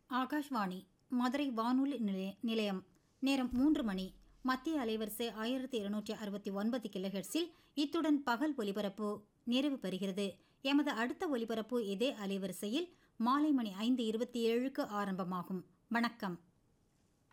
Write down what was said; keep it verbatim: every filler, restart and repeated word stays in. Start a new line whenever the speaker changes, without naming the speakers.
ஆகாஷ்வாணி மதுரை வானொலி நிலைய நிலையம் நேரம் மூன்று மணி. மத்திய அலைவரிசை ஆயிரத்தி இருநூற்றி அறுபத்தி ஒன்பது கிலோஹெர்ட்ஸில் இத்துடன் பகல் ஒலிபரப்பு நிறைவு பெறுகிறது. எமது அடுத்த ஒலிபரப்பு இதே அலைவரிசையில் மாலை மணி ஐந்து இருபத்தி ஏழுக்கு ஆரம்பமாகும். வணக்கம்.